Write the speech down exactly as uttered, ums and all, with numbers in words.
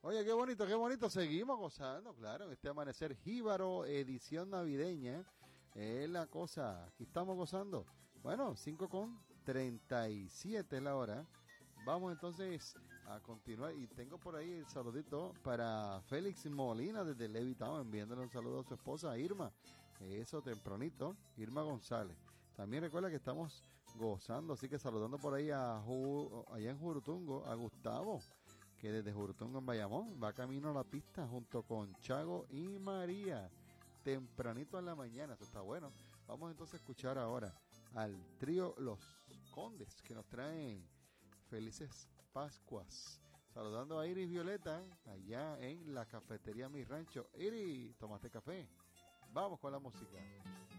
Oye, qué bonito, qué bonito. Seguimos gozando, claro, en este amanecer jíbaro, edición navideña. Es la cosa. Aquí estamos gozando. Bueno, cinco con treinta y siete es la hora. Vamos entonces a continuar. Y tengo por ahí el saludito para Félix Molina desde Levitown, enviándole un saludo a su esposa Irma. Eso tempranito, Irma González. También recuerda que estamos gozando, así que saludando por ahí a Ju- allá en Jurutungo, a Gustavo, que desde Jurutungo en Bayamón va camino a la pista junto con Chago y María. Tempranito en la mañana, eso está bueno. Vamos entonces a escuchar ahora al trío Los Condes, que nos traen Felices Pascuas. Saludando a Iris Violeta, allá en la cafetería Mi Rancho. Iris, ¿tomaste café? Vamos con la música.